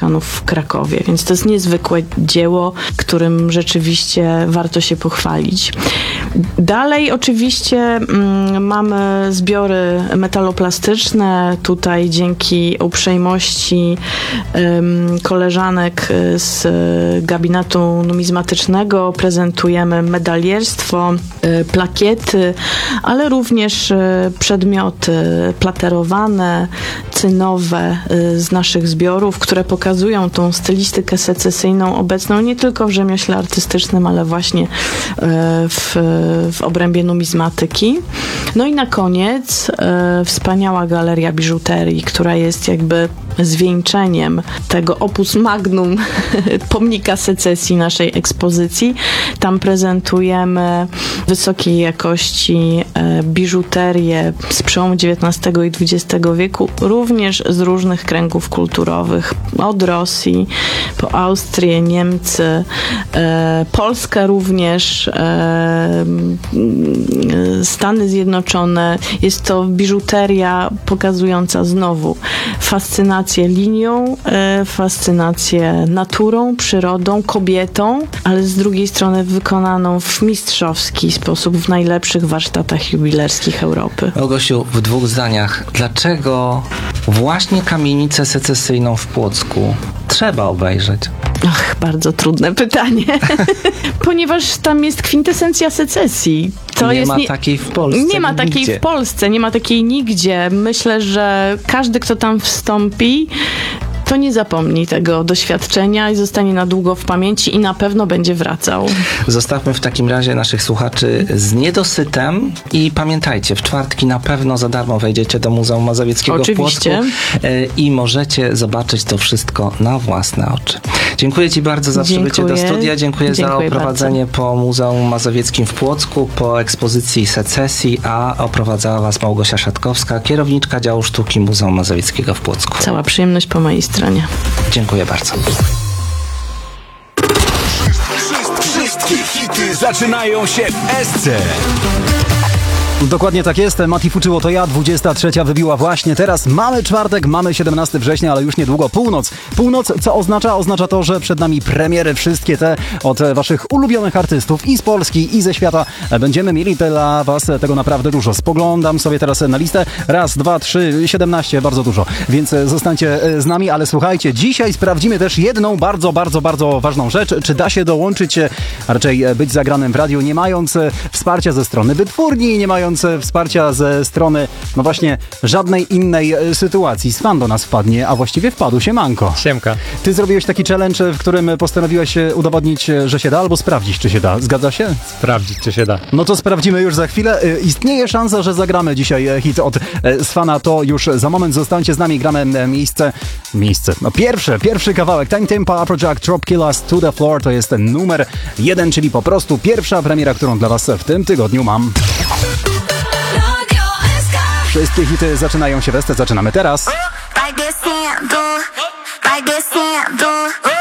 Krakowie, więc to jest niezwykłe dzieło, którym rzeczywiście warto się pochwalić. Dalej oczywiście mm, mamy zbiory metaloplastyczne. Tutaj dzięki uprzejmości ym, koleżanek z gabinetu numizmatycznego prezentujemy medalierstwo, y, plakiety, ale również y, przedmioty platerowane, cynowe y, z naszych zbiorów, które pokazują tą stylistykę secesyjną obecną nie tylko w rzemiośle artystycznym, ale właśnie y, w, w obrębie numizmatyki. No i na koniec y, wspaniała galeria biżuterii, która jest jakby zwieńczeniem tego opus magnum pomnika secesji naszej ekspozycji. Tam prezentujemy wysokiej jakości e, biżuterię z przełomu dziewiętnastego i dwudziestego wieku, również z różnych kręgów kulturowych. Od Rosji, po Austrię, Niemcy, e, Polska również, e, Stany Zjednoczone. Jest to biżuteria pokazująca znowu fascynację linią, e, fascynację naturą, przyrodą, kobietą, ale z drugiej strony wykonaną w mistrzowski sposób w najlepszych warsztatach jubilerskich Europy. Małgosiu, w dwóch zdaniach, dlaczego właśnie kamienicę secesyjną w Płocku trzeba obejrzeć? Ach, bardzo trudne pytanie. Ponieważ tam jest kwintesencja secesji. To nie jest ma nie, takiej w Polsce. Nie ma takiej nigdzie. w Polsce, nie ma takiej nigdzie. Myślę, że każdy, kto tam wstąpi, to nie zapomni tego doświadczenia i zostanie na długo w pamięci i na pewno będzie wracał. Zostawmy w takim razie naszych słuchaczy z niedosytem i pamiętajcie, w czwartki na pewno za darmo wejdziecie do Muzeum Mazowieckiego Oczywiście. w Płocku e, i możecie zobaczyć to wszystko na własne oczy. Dziękuję Ci bardzo za Dziękuję. przybycie do studia. Dziękuję, Dziękuję za oprowadzenie bardzo. po Muzeum Mazowieckim w Płocku, po ekspozycji secesji, a oprowadzała Was Małgosia Szatkowska, kierowniczka działu sztuki Muzeum Mazowieckiego w Płocku. Cała przyjemność po mojej stronie. Dziękuję bardzo. Wszystkie hity zaczynają się w S C. Dokładnie tak jest. Mati Fuczyło to ja. dwudziesta trzecia wybiła właśnie teraz. Mamy czwartek, mamy siedemnastego września, ale już niedługo północ. Północ co oznacza? Oznacza to, że przed nami premiery wszystkie te od waszych ulubionych artystów i z Polski, i ze świata. Będziemy mieli dla was tego naprawdę dużo. Spoglądam sobie teraz na listę. Raz, dwa, trzy, siedemnaście, bardzo dużo. Więc zostańcie z nami, ale słuchajcie, dzisiaj sprawdzimy też jedną bardzo, bardzo, bardzo ważną rzecz. Czy da się dołączyć, a raczej być zagranym w radiu, nie mając wsparcia ze strony wytwórni, nie mając wsparcia ze strony, no właśnie, żadnej innej sytuacji. Swan do nas wpadnie, a właściwie wpadł się Manko. Siemka. Ty zrobiłeś taki challenge, w którym postanowiłeś udowodnić, że się da, albo sprawdzić, czy się da. Zgadza się? Sprawdzić, czy się da. No to sprawdzimy już za chwilę. Istnieje szansa, że zagramy dzisiaj hit od Swana. To już za moment. Zostańcie z nami. Gramy miejsce. Miejsce. No pierwszy, pierwszy kawałek. Time Tempo, Afrojack, Drop Killers, To The Floor. To jest numer jeden, czyli po prostu pierwsza premiera, którą dla was w tym tygodniu mam. Wszystkie hity zaczynają się w S C. Zaczynamy teraz. Like this handle, like this handle.